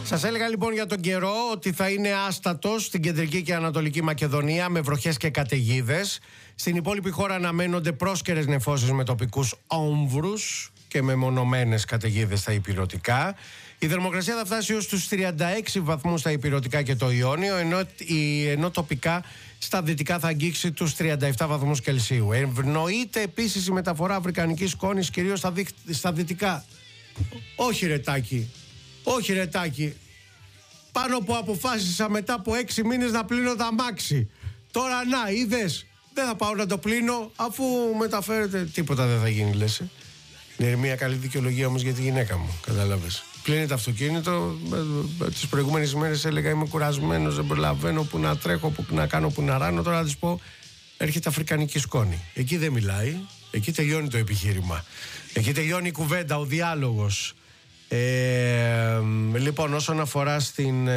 Σας έλεγα λοιπόν για τον καιρό ότι θα είναι άστατος στην κεντρική και ανατολική Μακεδονία με βροχές και καταιγίδες. Στην υπόλοιπη χώρα αναμένονται πρόσκαιρες νεφώσεις με τοπικούς όμβρους και με μονομένες καταιγίδες στα ηπειρωτικά. Η θερμοκρασία θα φτάσει ως τους 36 βαθμούς στα ηπειρωτικά και το Ιόνιο, ενώ τοπικά στα δυτικά θα αγγίξει τους 37 βαθμούς Κελσίου. Ευνοείται επίσης η μεταφορά αφρικανικής σκόνης κυρίως στα δυτικά. Όχι ρε Τάκη. Πάνω που αποφάσισα μετά από 6 μήνες να πλύνω τα αμάξι. Τώρα να, είδες, δεν θα πάω να το πλύνω αφού μεταφέρεται. Τίποτα δεν θα γίνει, λες. Είναι μια καλή δικαιολογία όμως για τη γυναίκα μου, κατάλαβες. Πλύνει το αυτοκίνητο. Τις προηγούμενες ημέρες έλεγα είμαι κουρασμένος, δεν προλαβαίνω που να τρέχω, που να κάνω, που να ράνω. Τώρα να της πω έρχεται αφρικανική σκόνη. Εκεί δεν μιλάει, εκεί τελειώνει το επιχείρημα. Εκεί τελειώνει η κουβέντα, ο διάλογος. Λοιπόν, όσον αφορά στην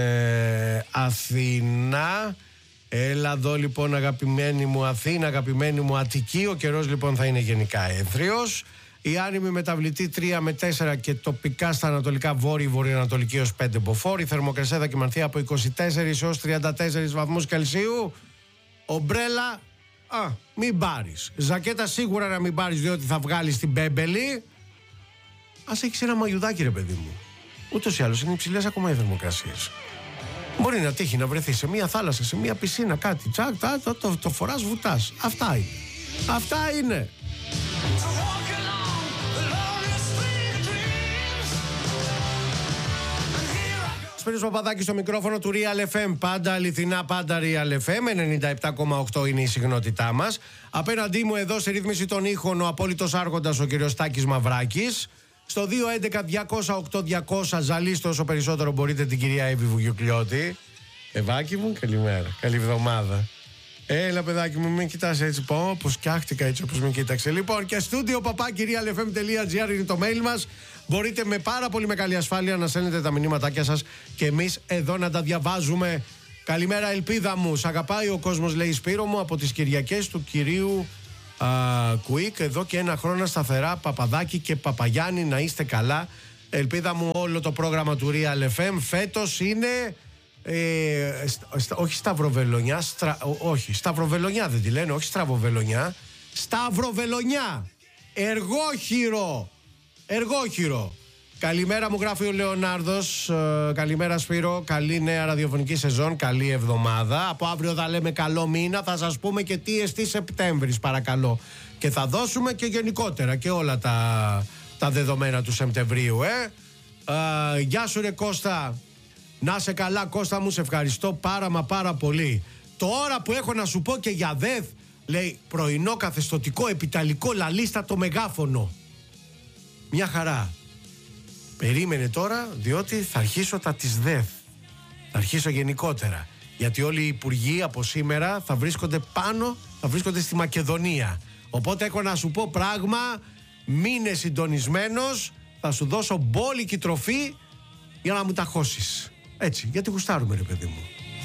Αθήνα, έλα εδώ λοιπόν αγαπημένη μου Αθήνα, αγαπημένη μου Αττική. Ο καιρός λοιπόν θα είναι γενικά έθριος. Η άνημη μεταβλητή 3 με 4 και τοπικά στα ανατολικά βορειοανατολική ως 5 μποφόρ. Η θερμοκρασία θα κυμανθεί από 24 έως 34 βαθμούς Κελσίου. Ομπρέλα, μην πάρεις. Ζακέτα σίγουρα να μην πάρεις, διότι θα βγάλεις την μπέμπελη. Ας έχεις ένα μαγιουδάκι ρε παιδί μου. Ούτως ή άλλως είναι υψηλές ακόμα οι θερμοκρασίες. Μπορεί να τύχει να βρεθεί σε μια θάλασσα, σε μια πισίνα, κάτι. Τσακ, το φοράς, βουτάς. Αυτά είναι. Σπύρος Παπαδάκης στο μικρόφωνο του Real FM. Πάντα αληθινά, πάντα Real FM. 97,8 είναι η συχνότητά μας. Απέναντί μου εδώ σε ρύθμιση των ήχων ο απόλυτος άρχοντας ο κύριος Τάκης Μαυράκης. Στο 211-208-200 ζαλίστε όσο περισσότερο μπορείτε την κυρία Εύη Βουγιουκλιώτη. Ευάκι μου, καλημέρα. Καλή εβδομάδα. Έλα παιδάκι μου, μην κοιτάς έτσι. Πως φτιάχτηκα έτσι όπως με κοίταξε. Λοιπόν, και στούντιο papakirialfm.gr είναι το mail μας. Μπορείτε με πάρα πολύ μεγάλη ασφάλεια να στέλνετε τα μηνύματάκια σας και εμείς εδώ να τα διαβάζουμε. Καλημέρα ελπίδα μου. Σ' αγαπάει ο κόσμος, λέει Σπύρο μου, από τις Κυριακές του κυρίου Κουίκ. Εδώ και 1 χρόνο σταθερά. Παπαδάκη και Παπαγιάννη, να είστε καλά. Ελπίδα μου, όλο το πρόγραμμα του Real FM φέτος είναι όχι Σταυροβελονιά, όχι Σταυροβελονιά δεν τη λένε, όχι Στραβοβελονιά, Σταυροβελονιά, εργόχειρο. Καλημέρα μου, γράφει ο Λεωνάρδος. Καλημέρα Σπύρο, καλή νέα ραδιοφωνική σεζόν, καλή εβδομάδα. Από αύριο θα λέμε καλό μήνα, θα σας πούμε και τι εστί Σεπτέμβρης παρακαλώ. Και θα δώσουμε και γενικότερα και όλα τα δεδομένα του Σεπτεμβρίου. Γεια σου ρε Κώστα. Να σε καλά Κώστα μου, σε ευχαριστώ πάρα πολύ. Τώρα που έχω να σου πω και για ΔΕΘ, λέει πρωινό καθεστωτικό επιταλικό λαλίστατο μεγάφωνο. Μια χαρά. Περίμενε τώρα, διότι θα αρχίσω τα της ΔΕΘ. Θα αρχίσω γενικότερα. Γιατί όλοι οι υπουργοί από σήμερα θα βρίσκονται θα βρίσκονται στη Μακεδονία. Οπότε έχω να σου πω πράγμα, μείνε συντονισμένος, θα σου δώσω μπόλικη τροφή για να μου τα χώσεις. Έτσι, γιατί γουστάρουμε ρε παιδί μου.